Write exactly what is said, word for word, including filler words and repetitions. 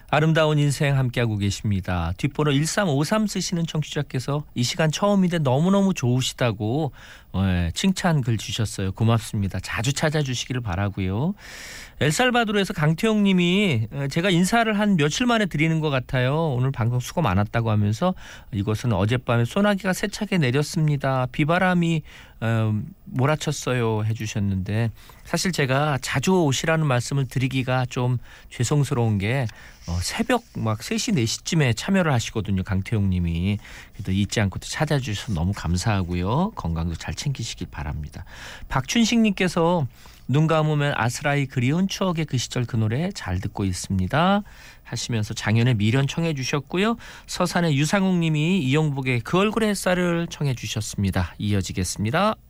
아름다운 인생 함께하고 계십니다. 뒷번호 일삼오삼 쓰시는 청취자께서 이 시간 처음인데 너무너무 좋으시다고 예, 칭찬 글 주셨어요. 고맙습니다. 자주 찾아주시기를 바라고요. 엘살바도르에서 강태용 님이 제가 인사를 한 며칠 만에 드리는 것 같아요. 오늘 방송 수고 많았다고 하면서 이곳은 어젯밤에 소나기가 세차게 내렸습니다. 비바람이 어, 몰아쳤어요 해주셨는데 사실 제가 자주 오시라는 말씀을 드리기가 좀 죄송스러운 게 어, 새벽 막 세 시 네 시쯤에 참여를 하시거든요. 강태용 님이. 그래도 잊지 않고 또 찾아주셔서 너무 감사하고요. 건강도 잘 챙기시길 바랍니다. 박춘식 님께서 눈 감으면 아스라이 그리운 추억의 그 시절 그 노래 잘 듣고 있습니다 하시면서 장현의 미련 청해 주셨고요. 서산의 유상욱 님이 이영복의 그 얼굴의 햇살을 청해 주셨습니다. 이어지겠습니다.